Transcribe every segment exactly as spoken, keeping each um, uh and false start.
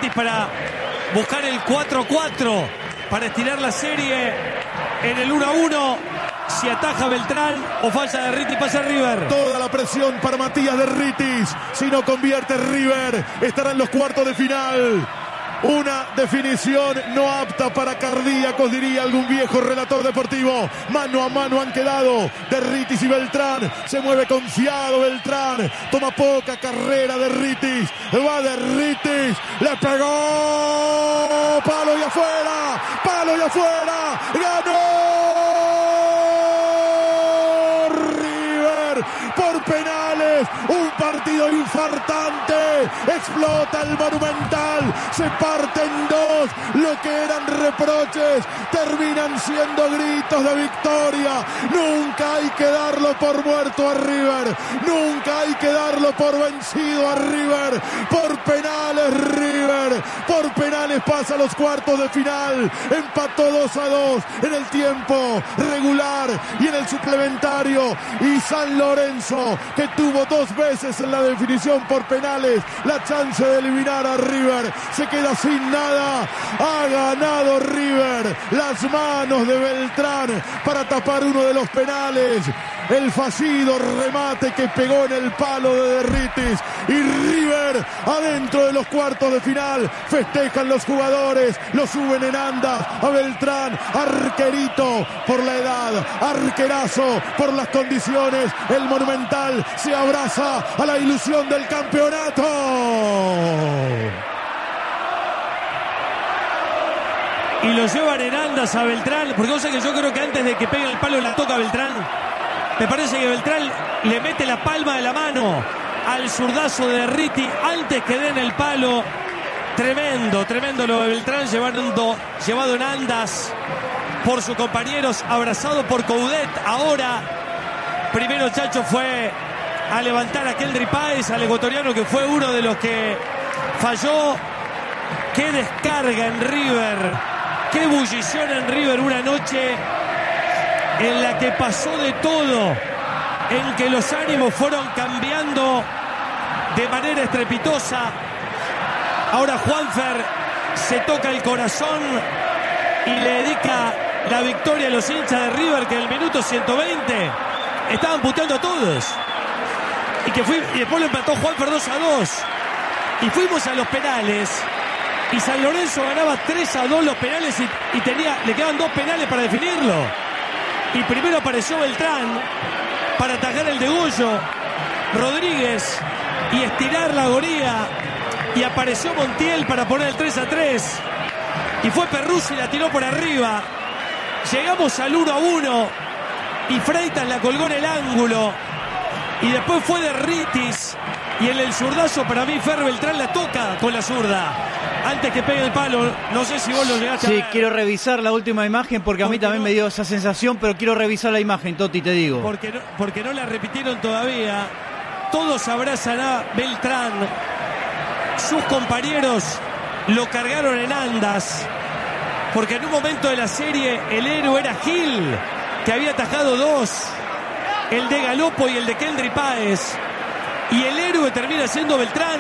Derritis para buscar el cuatro a cuatro, para estirar la serie en el uno a uno. Si ataja Beltrán o falla Derritis, pasa River. Toda la presión para Matías Derritis. Si no convierte River, estará en los cuartos de final. Una definición no apta para cardíacos, diría algún viejo relator deportivo. Mano a mano han quedado Derritis y Beltrán. Se mueve confiado Beltrán. Toma poca carrera Derritis. Va Derritis. Le pegó. Palo y afuera. Palo y afuera. ¡Ganó! Por penales, un partido infartante, explota el Monumental, se parte en dos, lo que eran reproches terminan siendo gritos de victoria. Nunca hay que darlo por muerto a River, nunca hay que darlo por vencido a River. Por penales River, por penales pasa a los cuartos de final, empató dos a dos en el tiempo regular y en el suplementario, y San Lorenzo, que tuvo dos veces en la definición por penales la chance de eliminar a River, se queda sin nada. Ha ganado River. Las manos de Beltrán para tapar uno de los penales, el fallido remate que pegó en el palo de Derritis, y River adentro de los cuartos de final. Festejan los jugadores, lo suben en andas a Beltrán, arquerito por la edad, arquerazo por las condiciones. El Monumental se abraza a la ilusión del campeonato. Y lo llevan en andas a Beltrán, porque cosa que yo creo que antes de que pegue el palo la toca Beltrán. Me parece que Beltrán le mete la palma de la mano al zurdazo de Derritis antes que den el palo. Tremendo, tremendo lo de Beltrán, llevando, llevado en andas por sus compañeros, abrazado por Coudet. Ahora, primero Chacho fue a levantar a Kendry Páez, al ecuatoriano, que fue uno de los que falló. Qué descarga en River, qué ebullición en River, una noche en la que pasó de todo, en que los ánimos fueron cambiando de manera estrepitosa. Ahora Juanfer se toca el corazón y le dedica la victoria a los hinchas de River, que en el minuto ciento veinte estaban puteando a todos, y que fui, y después lo empató Juanfer dos a dos, y fuimos a los penales, y San Lorenzo ganaba tres a dos los penales, y, y tenía, le quedaban dos penales para definirlo. Y primero apareció Beltrán para atajar el degollo Rodríguez y estirar la agonía, y apareció Montiel para poner el tres a tres, y fue Perruzzi y la tiró por arriba. Llegamos al uno a uno y Freitas la colgó en el ángulo, y después fue Derritis, y en el zurdazo para mí Fer Beltrán la toca con la zurda antes que pegue el palo. No sé si vos lo llegaste sí, a ver. Sí, quiero revisar la última imagen porque a mí también no, me dio esa sensación, pero quiero revisar la imagen, Toti, te digo. Porque no, porque no la repitieron todavía. Todos abrazan a Beltrán. Sus compañeros lo cargaron en andas, porque en un momento de la serie el héroe era Gil, que había atajado dos, el de Galopo y el de Kendry Páez, y el héroe termina siendo Beltrán,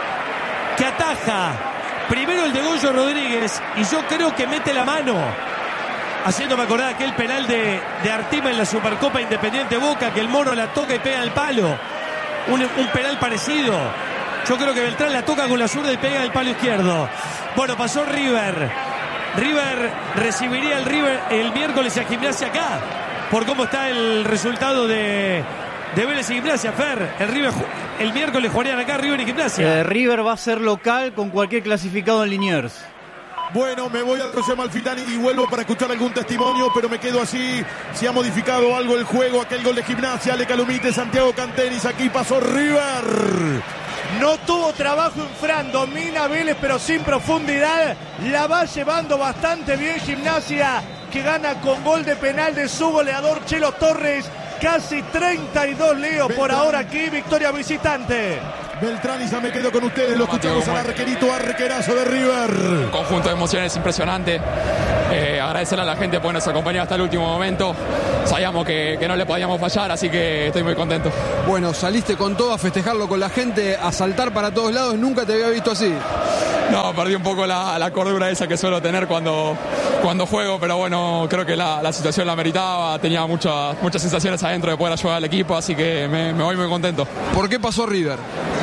que ataja primero el de Goyo Rodríguez, y yo creo que mete la mano, haciéndome acordar aquel penal de, de Artima en la Supercopa Independiente Boca, que el mono la toca y pega el palo. Un, un penal parecido. Yo creo que Beltrán la toca con la zurda y pega el palo izquierdo. Bueno, pasó River. River recibiría el River el miércoles a Gimnasia acá, por cómo está el resultado de, de Vélez y Gimnasia. Fer, el River el miércoles jugarían acá River y Gimnasia. Eh, River va a ser local con cualquier clasificado en Liniers. Bueno, me voy al José Amalfitani y vuelvo para escuchar algún testimonio, pero me quedo así. Si ha modificado algo el juego, aquel gol de Gimnasia, Ale Calumite, Santiago Cantenis, aquí pasó River. No tuvo trabajo en Fran, domina Vélez pero sin profundidad, la va llevando bastante bien Gimnasia, que gana con gol de penal de su goleador Chelo Torres, casi treinta y dos Leo por ahora aquí, victoria visitante. Beltrán, y ya me quedo con ustedes, lo escuchamos al arquerito, arquerazo de River. Un conjunto de emociones impresionante. Eh, agradecerle a la gente por nos acompañar hasta el último momento. Sabíamos que, que no le podíamos fallar, así que estoy muy contento. Bueno, saliste con todo a festejarlo con la gente, a saltar para todos lados, nunca te había visto así. No, perdí un poco la, la cordura esa que suelo tener cuando, cuando juego, pero bueno, creo que la, la situación la meritaba, tenía muchas, muchas sensaciones adentro de poder ayudar al equipo, así que me, me voy muy contento. ¿Por qué pasó River?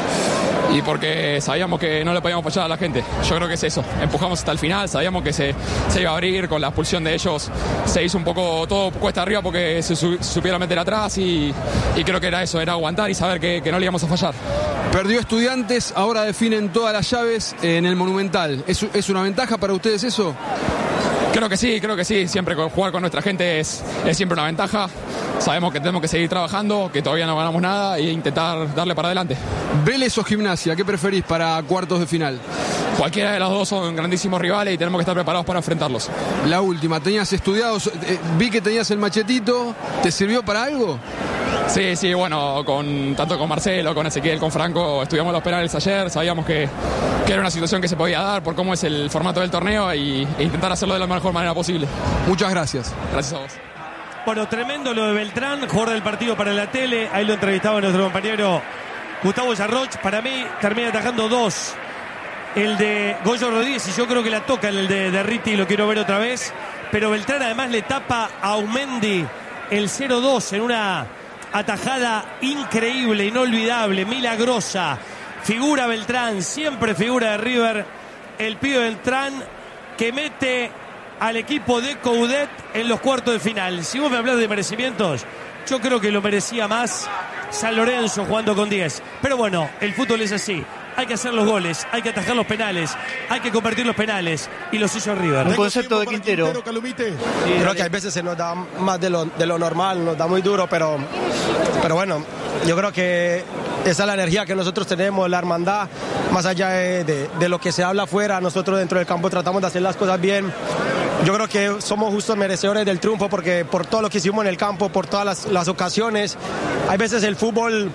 Y porque sabíamos que no le podíamos fallar a la gente. Yo creo que es eso. Empujamos hasta el final, sabíamos que se, se iba a abrir con la expulsión de ellos. Se hizo un poco todo cuesta arriba porque se, su, se supiera meter atrás y, y creo que era eso, era aguantar y saber que, que no le íbamos a fallar. Perdió Estudiantes, ahora definen todas las llaves en el Monumental. ¿Es, es una ventaja para ustedes eso? Creo que sí, creo que sí. Siempre jugar con nuestra gente es, es siempre una ventaja. Sabemos que tenemos que seguir trabajando, que todavía no ganamos nada e intentar darle para adelante. ¿Vélez o Gimnasia? ¿Qué preferís para cuartos de final? Cualquiera de los dos son grandísimos rivales y tenemos que estar preparados para enfrentarlos. La última, tenías estudiados, eh, vi que tenías el machetito, ¿te sirvió para algo? Sí, sí, bueno, con, tanto con Marcelo, con Ezequiel, con Franco, estudiamos los penales ayer, sabíamos que, que era una situación que se podía dar por cómo es el formato del torneo y, e intentar hacerlo de la mejor manera posible. Muchas gracias. Gracias a vos. Bueno, tremendo lo de Beltrán, jugador del partido para la tele. Ahí lo entrevistaba nuestro compañero Gustavo Yarroch. Para mí termina atajando dos. El de Goyo Rodríguez, y yo creo que la toca el de, de Riti, lo quiero ver otra vez. Pero Beltrán además le tapa a Aumendi el cero dos en una atajada increíble, inolvidable, milagrosa. Figura Beltrán, siempre figura de River. El pibe Beltrán que mete al equipo de Coudet en los cuartos de final. Si vos me hablas de merecimientos, yo creo que lo merecía más San Lorenzo jugando con diez. Pero bueno, el fútbol es así. Hay que hacer los goles, hay que atajar los penales, hay que convertir los penales. Y los hizo River. Un concepto de Quintero. Quintero sí, creo que a veces se nos da más de lo, de lo normal, nos da muy duro, pero, pero bueno, yo creo que esa es la energía que nosotros tenemos, la hermandad, más allá de, de, de lo que se habla afuera. Nosotros dentro del campo tratamos de hacer las cosas bien. Yo creo que somos justos merecedores del triunfo porque por todo lo que hicimos en el campo, por todas las, las ocasiones. Hay veces el fútbol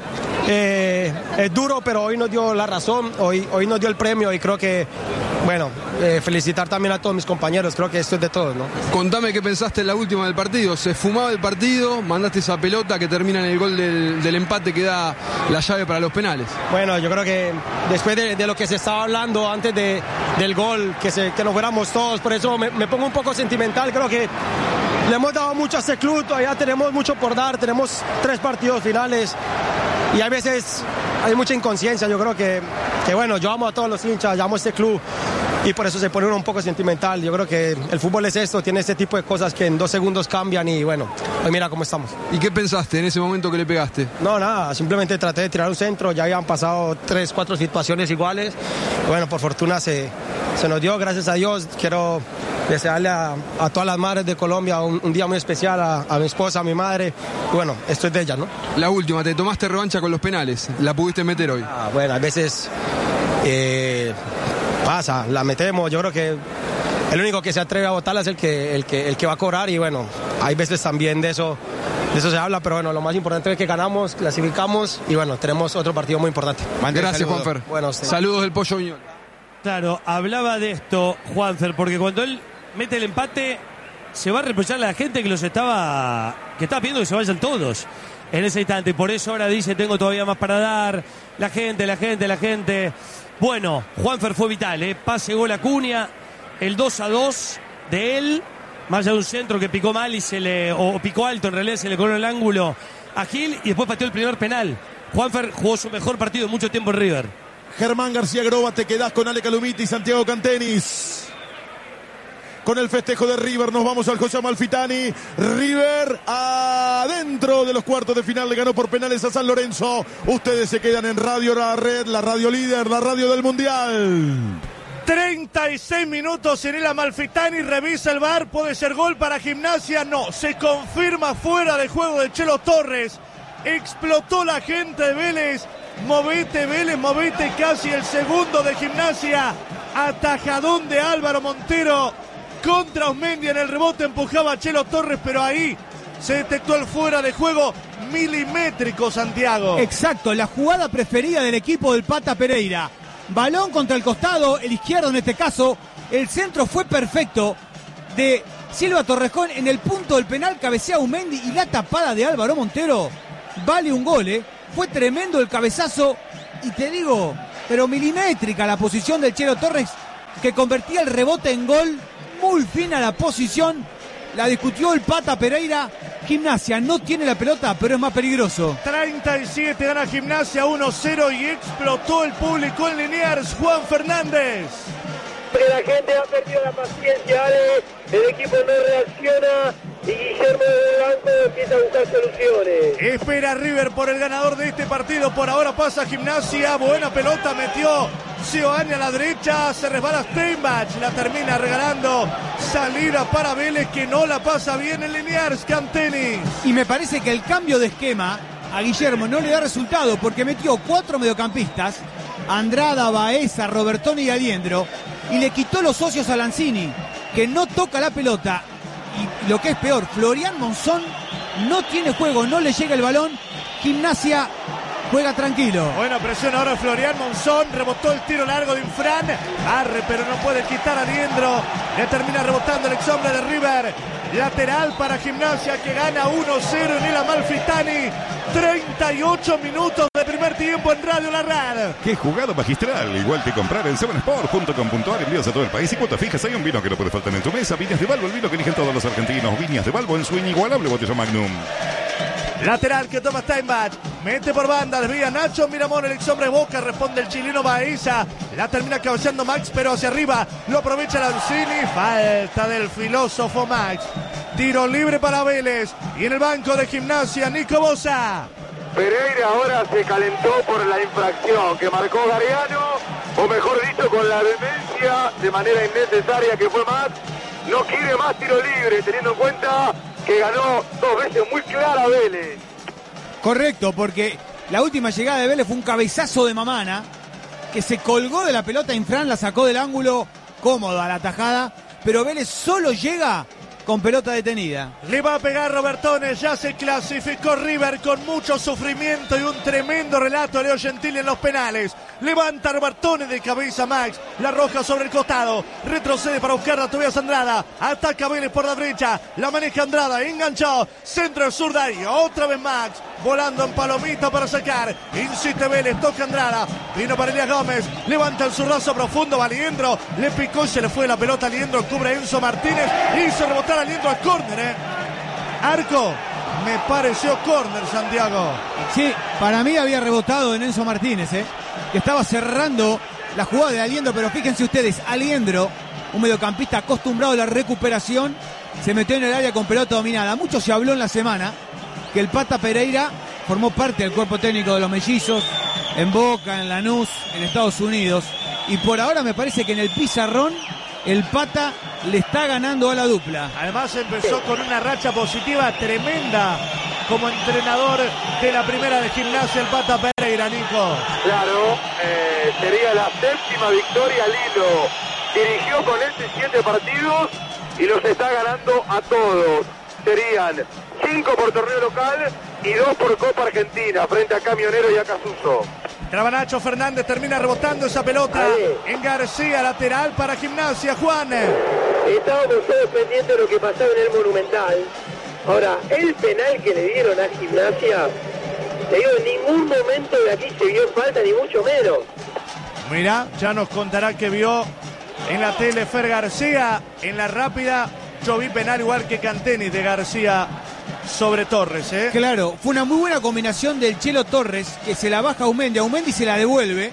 eh, es duro, pero hoy nos dio la razón, hoy, hoy nos dio el premio y creo que, bueno, eh, felicitar también a todos mis compañeros, creo que esto es de todos, ¿no? Contame qué pensaste en la última del partido. Se fumaba el partido, mandaste esa pelota que termina en el gol del, del empate que da la llave para los penales. Bueno, yo creo que después de, de lo que se estaba hablando antes de, del gol, que, se, que nos fuéramos todos, por eso me, me pongo un poco sentimental. Creo que le hemos dado mucho a este club, todavía tenemos mucho por dar, tenemos tres partidos finales y a veces hay mucha inconsciencia. Yo creo que, que bueno, yo amo a todos los hinchas, yo amo a este club y por eso se pone uno un poco sentimental. Yo creo que el fútbol es esto, tiene este tipo de cosas que en dos segundos cambian y bueno, pues mira cómo estamos. ¿Y qué pensaste en ese momento que le pegaste? No, nada, simplemente traté de tirar un centro, ya habían pasado tres, cuatro situaciones iguales. Bueno, por fortuna se, se nos dio, gracias a Dios. Quiero desearle a, a todas las madres de Colombia un, un día muy especial, a, a mi esposa, a mi madre. Y bueno, esto es de ella, ¿no? La última, te tomaste revancha con los penales, la pudiste meter hoy. Ah, bueno, a veces eh, pasa, la metemos. Yo creo que el único que se atreve a botarla es el que, el que, el que va a cobrar y bueno, hay veces también de eso, de eso se habla, pero bueno, lo más importante es que ganamos, clasificamos y bueno, tenemos otro partido muy importante. Gracias, Juanfer. Bueno, sí. Saludos del Pollo Viñola. Claro, hablaba de esto Juanfer, porque cuando él mete el empate se va a reprochar a la gente que los estaba que estaba pidiendo que se vayan todos en ese instante. Por eso ahora dice, tengo todavía más para dar. La gente, la gente, la gente. Bueno, Juanfer fue vital, ¿eh? Pase, gol a Cunha, el dos a dos de él, más allá de un centro que picó mal y se le, o picó alto en realidad, se le coló en el ángulo a Gil y después pateó el primer penal. Juanfer jugó su mejor partido en mucho tiempo en River. Germán García Groba, te quedás con Ale Calumiti y Santiago Cantenis. Con el festejo de River nos vamos al José Amalfitani. River adentro de los cuartos de final, le ganó por penales a San Lorenzo. Ustedes se quedan en Radio La Red, la radio líder, la radio del Mundial. treinta y seis minutos en el Amalfitani, revisa el V A R, puede ser gol para Gimnasia, no, se confirma fuera de juego de Chelo Torres. Explotó la gente de Vélez, movete Vélez, movete, casi el segundo de Gimnasia. Atajadón de Álvaro Montero contra Osmendi, en el rebote empujaba a Chelo Torres, pero ahí se detectó el fuera de juego milimétrico, Santiago. Exacto, la jugada preferida del equipo del Pata Pereira. Balón contra el costado, el izquierdo en este caso, el centro fue perfecto de Silva Torrejón en el punto del penal, cabecea Osmendi y la tapada de Álvaro Montero vale un gol, ¿eh? Fue tremendo el cabezazo y te digo, pero milimétrica la posición del Chelo Torres que convertía el rebote en gol. Muy fina la posición. La discutió el Pata Pereira. Gimnasia no tiene la pelota, pero es más peligroso. treinta y siete gana Gimnasia uno cero y explotó el público en Liniers. Juan Fernández. Que la gente ha perdido la paciencia, Ale. El equipo no reacciona y Guillermo del banco empieza a buscar soluciones. Espera River por el ganador de este partido. Por ahora pasa Gimnasia. Buena pelota metió Sioani a la derecha. Se resbala Steinbach. La termina regalando. Salida para Vélez, que no la pasa bien en Liniers. Canteni. Y me parece que el cambio de esquema a Guillermo no le da resultado, porque metió cuatro mediocampistas: Andrada, Baeza, Robertoni y Aliendro, y le quitó los socios a Lanzini, que no toca la pelota. Y lo que es peor, Florian Monzón no tiene juego, no le llega el balón. Gimnasia juega tranquilo. Buena presión ahora Florian Monzón. Rebotó el tiro largo de Infran. Arre, pero no puede quitar a Aliendro. Le termina rebotando el ex hombre de River. Lateral para Gimnasia, que gana uno cero en el Amalfitani. treinta y ocho minutos de primer tiempo en Radio La Rad. ¡Qué jugada magistral! Igual que comprar en seven sport punto com punto a r. Envíos a todo el país y cuotas fijas. Hay un vino que no puede faltar en tu mesa. Viñas de Balbo, el vino que eligen todos los argentinos. Viñas de Balbo en su inigualable botella Magnum. Lateral que toma Steinbach. Mete por banda, desvía Nacho Miramón, el ex hombre Boca. Responde el chileno Baeza. La termina cabeceando Max, pero hacia arriba. Lo aprovecha Lanzini. Falta del filósofo Max. Tiro libre para Vélez. Y en el banco de Gimnasia, Nico Bosa. Pereira ahora se calentó por la infracción que marcó Gariano, o mejor dicho, con la vehemencia de manera innecesaria que fue Max. No quiere más tiro libre, teniendo en cuenta que ganó dos veces muy clara Vélez. Correcto, porque la última llegada de Vélez fue un cabezazo de Mamana, que se colgó de la pelota. Infran la sacó del ángulo, cómoda la tajada, pero Vélez solo llega con pelota detenida. Le va a pegar Robertones, ya se clasificó River con mucho sufrimiento y un tremendo relato de Leo Gentili en los penales. Levanta Robertones de cabeza Max, la roja sobre el costado, retrocede para buscar a Tobias Andrada, ataca Vélez por la derecha, la maneja Andrada, enganchó, centro de zurda y otra vez Max, volando en palomita para sacar, insiste Vélez, toca Andrada, vino para Elías Gómez, levanta el zurdazo profundo, va Aliendro, le picó y se le fue la pelota a Aliendro, cubre Enzo Martínez, hizo rebotar a Aliendro al córner, eh. Arco, me pareció córner, Santiago. Sí, para mí había rebotado en Enzo Martínez, eh, que estaba cerrando la jugada de Aliendro, pero fíjense ustedes, Aliendro, un mediocampista acostumbrado a la recuperación, se metió en el área con pelota dominada. Mucho se habló en la semana que el Pata Pereira formó parte del cuerpo técnico de los mellizos, en Boca, en Lanús, en Estados Unidos, y por ahora me parece que en el pizarrón el Pata le está ganando a la dupla. Además empezó con una racha positiva tremenda como entrenador de la primera de Gimnasia, el Pata Pereira, Nico. Claro, eh, sería la séptima victoria al hilo. Dirigió con este siete partidos y los está ganando a todos. Serían cinco por torneo local y dos por Copa Argentina, frente a Camionero y a Casuso. Nacho Fernández termina rebotando esa pelota Ahí. en García, lateral para Gimnasia. Juan. Estábamos todos pendientes de lo que pasaba en el Monumental. Ahora, el penal que le dieron a Gimnasia, te digo, en ningún momento de aquí se vio falta, ni mucho menos. Mirá, ya nos contará que vio en la tele Fer García. En la rápida, yo vi penal igual que Canteni de García sobre Torres, ¿eh? Claro, fue una muy buena combinación del Chelo Torres, que se la baja a Aumendi, Aumendi se la devuelve,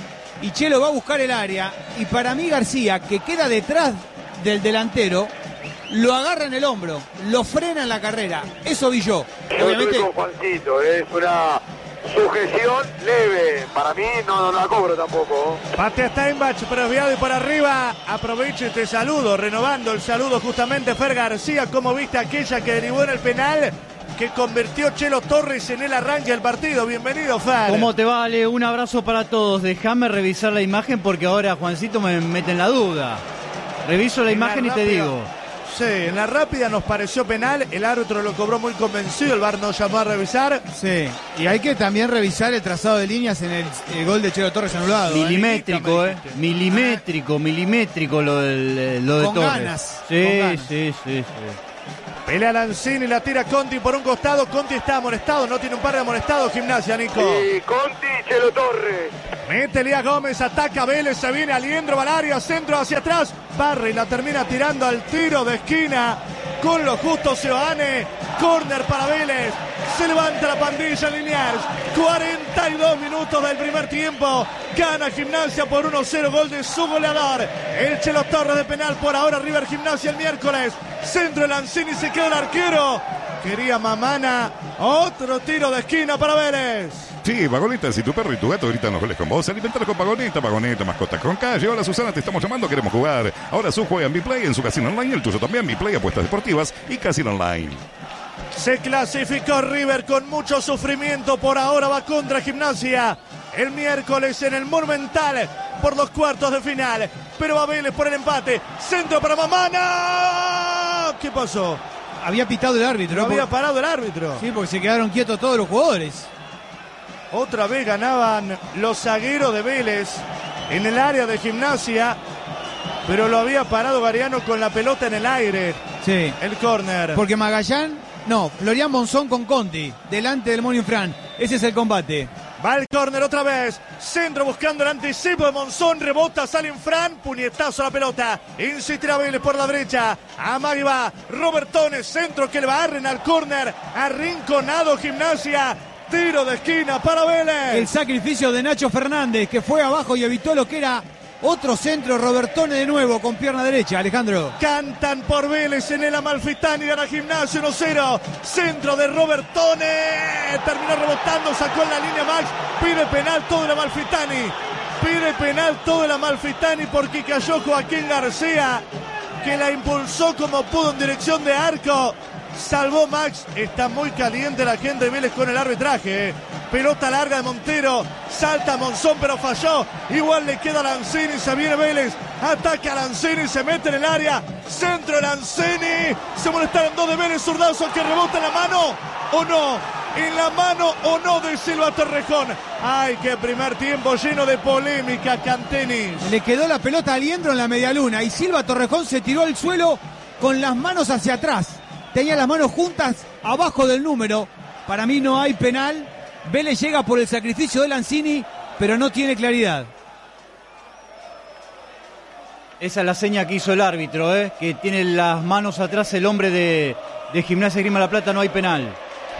y Chelo va a buscar el área, y para mí García, que queda detrás del delantero, lo agarra en el hombro, lo frena en la carrera. Eso vi yo. Yo Obviamente... estoy con Juancito, es una sujeción leve. Para mí no, no la cobro tampoco. Patea Steinbach, pero desviado y para arriba. Aprovecho este saludo, renovando el saludo justamente Fer García. ¿Cómo viste aquella que derivó en el penal que convirtió Chelo Torres en el arranque del partido? Bienvenido, Fer. ¿Cómo te va, Ale? Un abrazo para todos. Déjame revisar la imagen porque ahora Juancito me mete en la duda. Reviso la en imagen la y te digo. Sí, en la rápida nos pareció penal, el árbitro lo cobró muy convencido, el V A R nos llamó a revisar. Sí, y hay que también revisar el trazado de líneas en el, el gol de Chelo Torres anulado. Milimétrico, eh. Milimétrico, milimétrico lo, del, lo de con Torres. Ganas, sí, con ganas. sí, sí, sí. Pelea Lanzini, la tira Conti por un costado. Conti está amonestado, no tiene un par de amonestados. Gimnasia, Nico. Y Conti, Chelo Torres. Mete Elías Gómez, ataca Vélez, se viene Aliendro Valaria, centro hacia atrás. Barre y la termina tirando al tiro de esquina. Con lo justo Seoane. Córner para Vélez. Se levanta la pandilla Liniers. cuarenta y dos minutos del primer tiempo. Gana Gimnasia por uno cero. Gol de su goleador, el Chelo Torres de penal. Por ahora River Gimnasia el miércoles. Centro de Lanzini, se queda el arquero. Quería Mamana. Otro tiro de esquina para Vélez. Sí, Vagoneta, si tu perro y tu gato gritan los goles con vos, alimentalo con Vagoneta, Vagoneta, mascotas con calle. Hola Susana, te estamos llamando, queremos jugar. Ahora Su juega en BePlay, en su casino online, el tuyo también, BePlay, apuestas deportivas y casino online. Se clasificó River con mucho sufrimiento, por ahora va contra Gimnasia. El miércoles en el Monumental por los cuartos de final. Pero va Vélez por el empate. Centro para Mamana. ¿Qué pasó? Había pitado el árbitro. No ¿no? había Por... parado el árbitro. Sí, porque se quedaron quietos todos los jugadores. Otra vez ganaban los zagueros de Vélez en el área de Gimnasia, pero lo había parado Gariano con la pelota en el aire. Sí. El córner. Porque Magallán, no, Florian Monzón con Conti, delante del Monio Fran. Ese es el combate. Va el córner otra vez. Centro buscando el anticipo de Monzón. Rebota, sale en Fran. Puñetazo a la pelota. Insistirá Vélez por la derecha. Amagui va. Robertone, centro que le barren al córner. Arrinconado Gimnasia. Tiro de esquina para Vélez. El sacrificio de Nacho Fernández, que fue abajo y evitó lo que era otro centro. Robertone de nuevo con pierna derecha, Alejandro. Cantan por Vélez en el Amalfitani, gana Gimnasia uno cero. Centro de Robertone. Terminó rebotando, sacó en la línea Max. Pide penal todo el Amalfitani. Pide penal todo el Amalfitani porque cayó Joaquín García, que la impulsó como pudo en dirección de arco. Salvó Max. Está muy caliente la gente de Vélez con el arbitraje. Pelota larga de Montero. Salta Monzón pero falló. Igual le queda a Lanzini. Se viene Vélez. Ataca a Lanzini. Se mete en el área. Centro de Lanzini. Se molestaron dos de Vélez. Zurdazo que rebota en la mano. ¿O no? En la mano o no de Silva Torrejón. Ay, qué primer tiempo lleno de polémica, Cantenis. Le quedó la pelota a Aliendro en la medialuna y Silva Torrejón se tiró al suelo con las manos hacia atrás. Tenía las manos juntas abajo del número. Para mí no hay penal. Vélez llega por el sacrificio de Lanzini, pero no tiene claridad. Esa es la seña que hizo el árbitro, ¿eh? Que tiene las manos atrás el hombre de, de Gimnasia Grima La Plata. No hay penal.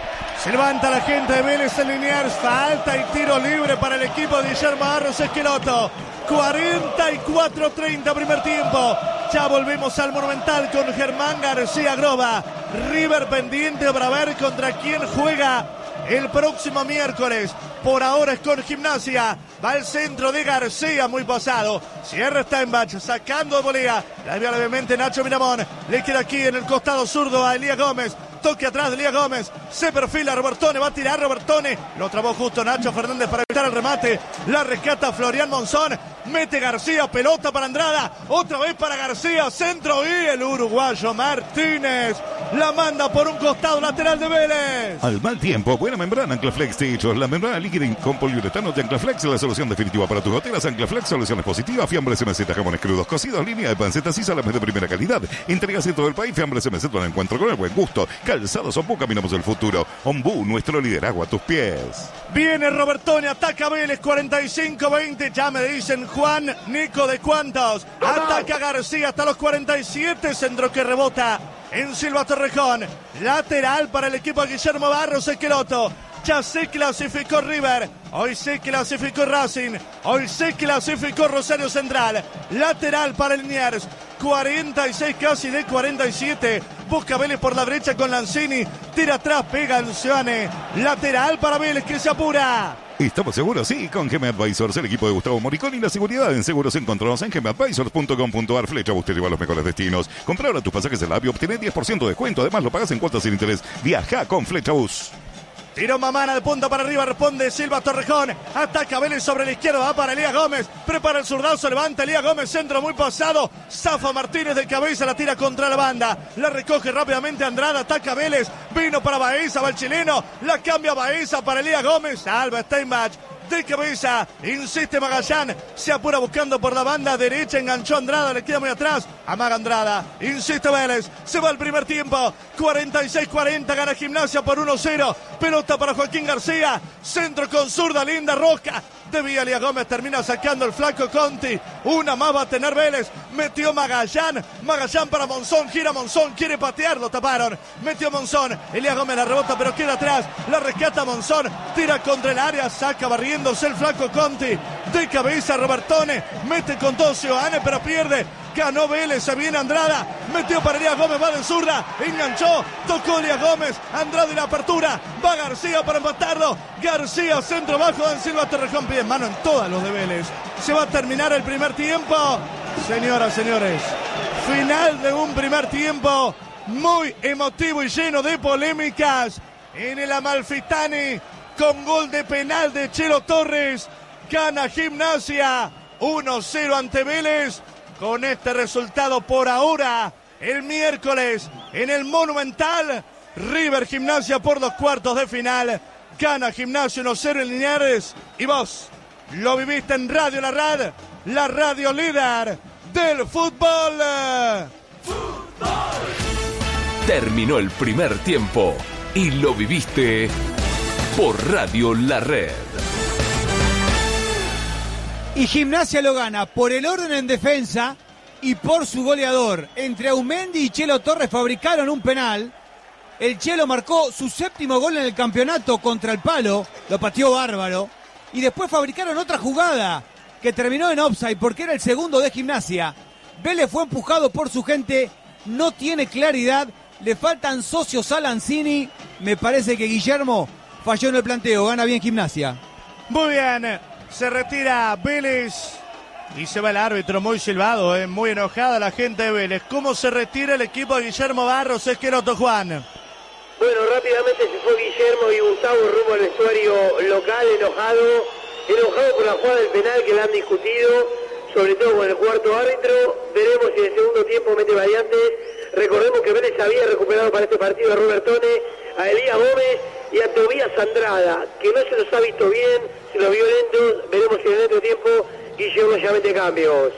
Se levanta la gente de Vélez en Liniers. Falta y tiro libre para el equipo de Guillermo Barros Esqueloto. cuarenta y cuatro treinta primer tiempo. Ya volvemos al Monumental con Germán García Groba. River pendiente para ver contra quién juega el próximo miércoles. Por ahora es con Gimnasia. Va el centro de García, muy pasado. Cierra Steinbach, sacando de volea. La envía obviamente Nacho Miramón. Le queda aquí en el costado zurdo a Elías Gómez. Toque atrás de Elías Gómez. Se perfila Robertone. Va a tirar Robertone. Lo trabó justo Nacho Fernández para evitar el remate. La rescata Florian Monzón. Mete García. Pelota para Andrada. Otra vez para García. Centro y el uruguayo Martínez la manda por un costado lateral de Vélez. Al mal tiempo, buena membrana Anclaflex Techos. La membrana líquida con poliuretano de Anclaflex es la solución definitiva para tus goteras. Anclaflex, soluciones positivas. Fiambres M Z, jamones crudos cocidos. Línea de pancetas y salames de primera calidad. Entregas en todo el país. Fiambres M Z, un encuentro con el buen gusto. Calzados Ombú, caminamos el futuro. Ombú, nuestro liderazgo a tus pies. Viene Robertone, ataca Vélez, cuarenta y cinco veinte. Ya me dicen Juan Nico de cuántos. Ataca García hasta los cuarenta y siete. Centro que rebota en Silva Torrejón. Lateral para el equipo de Guillermo Barros Esqueloto. Ya se clasificó River, hoy se clasificó Racing, hoy se clasificó Rosario Central. Lateral para el Liniers, cuarenta y seis casi de cuarenta y siete. Busca Vélez por la derecha con Lanzini, tira atrás, pega Anzuane. Lateral para Vélez que se apura. ¿Estamos seguros? Sí, con G M Advisors, el equipo de Gustavo Moriconi y la seguridad en seguros encontrados en g m advisors punto com punto a r. Flecha, usted lleva a los mejores destinos. Compra ahora tus pasajes en la app y obtener diez por ciento de descuento. Además, lo pagas en cuotas sin interés. Viaja con Flecha Bus. Tiro Mamana de punta para arriba, responde Silva Torrejón. Ataca Vélez sobre la izquierda, va para Elías Gómez. Prepara el zurdazo, levanta Elías Gómez, centro muy pasado. Zafa Martínez de cabeza, la tira contra la banda. La recoge rápidamente Andrada, ataca Vélez. Vino para Baeza, va el chileno. La cambia Baeza para Elías Gómez. Salva Steinbach. de cabeza, insiste Magallán, se apura buscando por la banda derecha, enganchó Andrada, le queda muy atrás, amaga Andrada, insiste Vélez, se va el primer tiempo, cuarenta y seis cuarenta, gana Gimnasia por uno cero, pelota para Joaquín García, centro con zurda, linda rosca, de Elías Gómez, termina sacando el flaco Conti, una más va a tener Vélez, metió Magallán, Magallán para Monzón, gira Monzón, quiere patear, lo taparon, metió Monzón, Elías Gómez la rebota pero queda atrás, la rescata Monzón, tira contra el área, saca barriéndose el flaco Conti, de cabeza Robertone, mete con todo Sioane pero pierde, ganó Vélez, se viene Andrada, metió para Elías Gómez, va de zurda, enganchó, tocó Elías Gómez, Andrada y la apertura, va García para empatarlo, García, centro bajo, Dan Silva Torrejón, pide mano en todas los de Vélez, se va a terminar el primer tiempo, señoras, señores, final de un primer tiempo muy emotivo y lleno de polémicas, en el Amalfitani, con gol de penal de Chelo Torres, gana Gimnasia, uno cero ante Vélez. Con este resultado por ahora, el miércoles en el Monumental, River Gimnasia por los cuartos de final. Gana Gimnasia uno cero en Liniers. Y vos lo viviste en Radio La Rad, la radio líder del fútbol. ¡Fútbol! Terminó el primer tiempo y lo viviste por Radio La Red. Y Gimnasia lo gana por el orden en defensa y por su goleador. Entre Aumendi y Chelo Torres fabricaron un penal. El Chelo marcó su séptimo gol en el campeonato contra el palo. Lo pateó bárbaro. Y después fabricaron otra jugada que terminó en offside porque era el segundo de Gimnasia. Vélez fue empujado por su gente. No tiene claridad. Le faltan socios a Lanzini. Me parece que Guillermo falló en el planteo. Gana bien Gimnasia. Muy bien. Se retira Vélez y se va el árbitro muy silbado, eh, muy enojada la gente de Vélez. ¿Cómo se retira el equipo de Guillermo Barros, Esqueloto, Juan? Bueno, rápidamente se fue Guillermo y Gustavo rumbo al vestuario local, enojado, enojado por la jugada del penal que le han discutido, sobre todo con el cuarto árbitro. Veremos si en el segundo tiempo mete variantes. Recordemos que Vélez había recuperado para este partido a Robertone, a Elías Gómez y a Tobías Andrada, que no se los ha visto bien, se los vio lentos. Veremos si en el otro tiempo Guillermo ya mete cambios.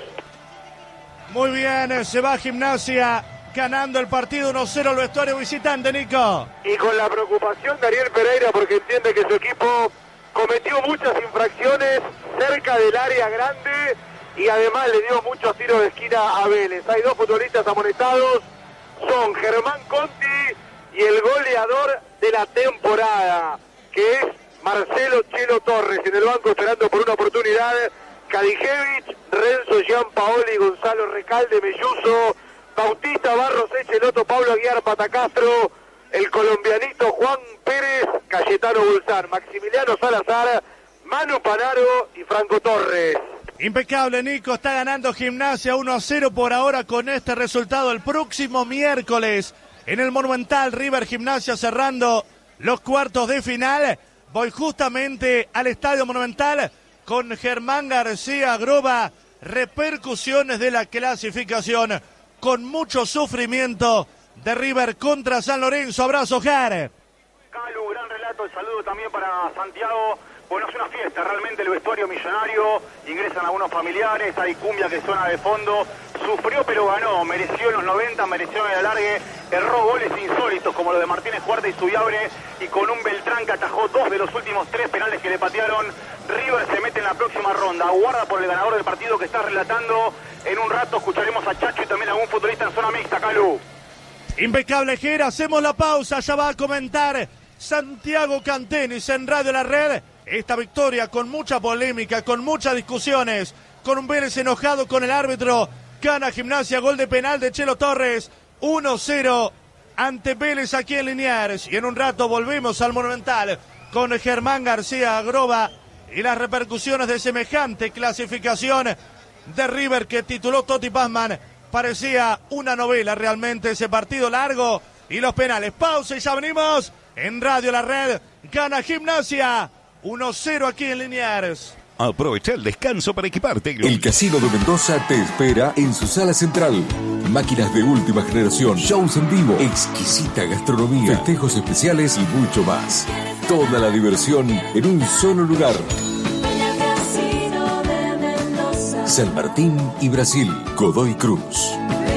Muy bien, se va Gimnasia ganando el partido uno cero al vestuario visitante, Nico. Y con la preocupación de Ariel Pereira porque entiende que su equipo cometió muchas infracciones cerca del área grande y además le dio muchos tiros de esquina a Vélez. Hay dos futbolistas amonestados, son Germán Conti y el goleador de la temporada, que es Marcelo Chelo Torres, en el banco esperando por una oportunidad. Kadijevich, Renzo Gianpaoli, Gonzalo Recalde, Melluso, Bautista Barros, Echeloto, Pablo Aguiar, Patacastro, el colombianito Juan Pérez, Cayetano Bulsán, Maximiliano Salazar, Manu Panaro y Franco Torres. Impecable, Nico, está ganando Gimnasia uno a cero por ahora con este resultado. El próximo miércoles en el Monumental, River Gimnasia cerrando los cuartos de final. Voy justamente al Estadio Monumental con Germán García Groba. Repercusiones de la clasificación con mucho sufrimiento de River contra San Lorenzo. Abrazo, Jar. Calu, gran relato, el saludo también para Santiago. Bueno, es una fiesta, realmente el vestuario millonario, ingresan algunos familiares, hay cumbia que suena de fondo, sufrió pero ganó, mereció en los noventa, mereció en el alargue, erró goles insólitos como los de Martínez Cuarta y Subiabre, y con un Beltrán que atajó dos de los últimos tres penales que le patearon. River se mete en la próxima ronda, aguarda por el ganador del partido que está relatando. En un rato escucharemos a Chacho y también a algún futbolista en zona mixta, Calu. Impecable, Jera, hacemos la pausa, ya va a comentar Santiago Cantenis en Radio La Red. Esta victoria con mucha polémica, con muchas discusiones, con un Vélez enojado con el árbitro. Gana Gimnasia, gol de penal de Chelo Torres, uno cero ante Vélez aquí en Liniers. Y en un rato volvemos al Monumental con Germán García Groba y las repercusiones de semejante clasificación de River que tituló Toti Pazman. Parecía una novela realmente ese partido largo y los penales. Pausa y ya venimos en Radio La Red. Gana Gimnasia uno cero aquí en Liniers. Aprovecha el descanso para equiparte. El Casino de Mendoza te espera en su sala central. Máquinas de última generación, shows en vivo, exquisita gastronomía, festejos especiales y mucho más. Toda la diversión en un solo lugar. San Martín y Brasil. Godoy Cruz.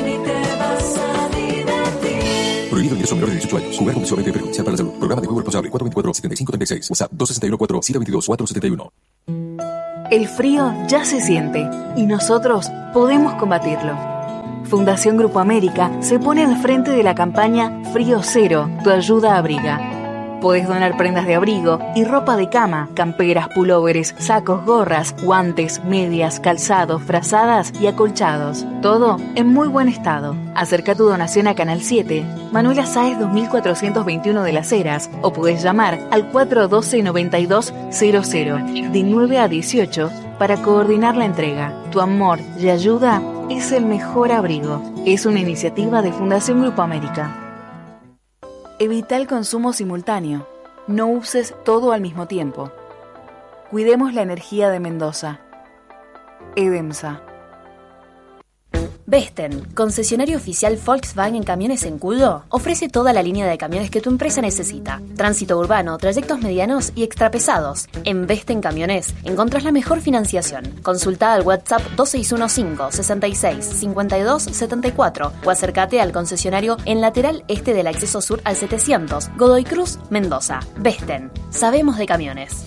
Prohibido el ingreso a menores de dieciocho años. Jugar compulsivamente perjudicial para la salud. Programa de juego responsable cuatro veinticuatro setenta y cinco treinta y seis. WhatsApp dos seis uno cuatro siete dos dos cuatro siete uno. El frío ya se siente y nosotros podemos combatirlo. Fundación Grupo América se pone al frente de la campaña Frío Cero, tu ayuda abriga. Podés donar prendas de abrigo y ropa de cama, camperas, pulóveres, sacos, gorras, guantes, medias, calzados, frazadas y acolchados. Todo en muy buen estado. Acerca tu donación a Canal siete, Manuela Sáez dos mil cuatrocientos veintiuno de Las Heras, o podés llamar al cuatro uno dos noventa y dos cero cero de nueve a dieciocho para coordinar la entrega. Tu amor y ayuda es el mejor abrigo. Es una iniciativa de Fundación Grupo América. Evita el consumo simultáneo. No uses todo al mismo tiempo. Cuidemos la energía de Mendoza. EDEMSA. Vesten, concesionario oficial Volkswagen en camiones en Cuyo, ofrece toda la línea de camiones que tu empresa necesita. Tránsito urbano, trayectos medianos y extrapesados. En Vesten Camiones encontrás la mejor financiación. Consulta al WhatsApp dos seis uno cinco, sesenta y seis, cincuenta y dos setenta y cuatro o acércate al concesionario en lateral este del acceso sur al setecientos, Godoy Cruz, Mendoza. Vesten, sabemos de camiones.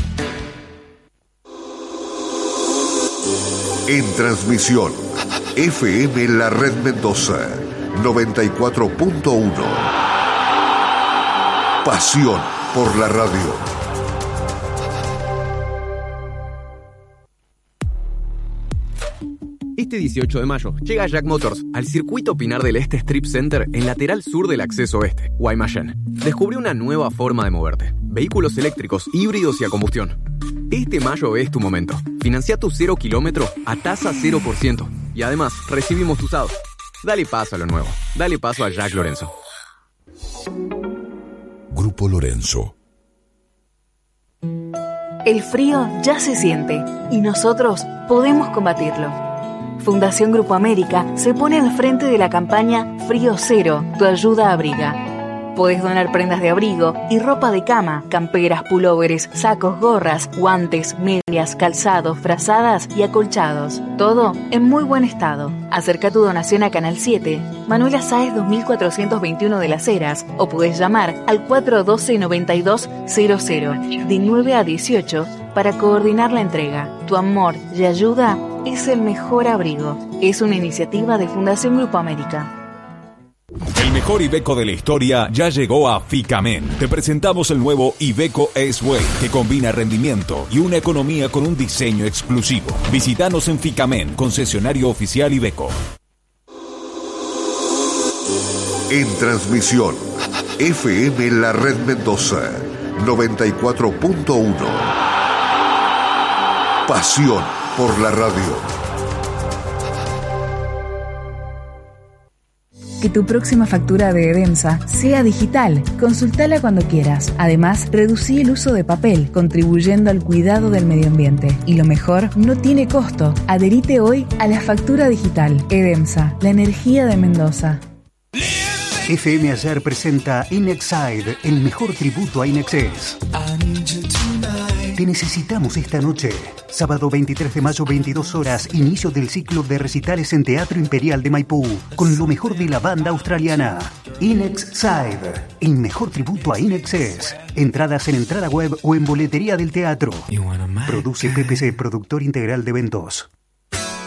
En transmisión, F M La Red Mendoza, noventa y cuatro punto uno. Pasión por la radio. Este dieciocho de mayo llega Jack Motors al circuito Pinar del Este Strip Center en lateral sur del acceso oeste, Guaymallén. Descubre una nueva forma de moverte. Vehículos eléctricos, híbridos y a combustión. Este mayo es tu momento. Financia tu cero kilómetro a tasa cero por ciento. Y además, recibimos tu usado. Dale paso a lo nuevo. Dale paso a Jack Lorenzo. Grupo Lorenzo. El frío ya se siente y nosotros podemos combatirlo. Fundación Grupo América se pone al frente de la campaña Frío Cero, tu ayuda abriga. Podés donar prendas de abrigo y ropa de cama, camperas, pulóveres, sacos, gorras, guantes, medias, calzados, frazadas y acolchados. Todo en muy buen estado. Acerca tu donación a Canal siete, Manuela Sáez dos mil cuatrocientos veintiuno de Las Heras, o podés llamar al cuatro uno dos noventa y dos cero cero de nueve a dieciocho para coordinar la entrega. Tu amor y ayuda es el mejor abrigo. Es una iniciativa de Fundación Grupo América. El mejor Iveco de la historia ya llegó a Ficamen. Te presentamos el nuevo Iveco S-Way, que combina rendimiento y una economía con un diseño exclusivo. Visítanos en Ficamen, concesionario oficial Iveco. En transmisión, F M La Red Mendoza, noventa y cuatro punto uno. Pasión por la radio. Que tu próxima factura de EDEMSA sea digital. Consultala cuando quieras. Además, reducí el uso de papel, contribuyendo al cuidado del medio ambiente. Y lo mejor, no tiene costo. Adherite hoy a la factura digital. EDEMSA, la energía de Mendoza. F M Ayer presenta Inexide, el mejor tributo a Inexcess. Te necesitamos esta noche. Sábado veintitrés de mayo, veintidós horas, inicio del ciclo de recitales en Teatro Imperial de Maipú, con lo mejor de la banda australiana. Inexide, el mejor tributo a Inexcess. Entradas en entrada web o en boletería del teatro. Produce P P C, productor integral de eventos.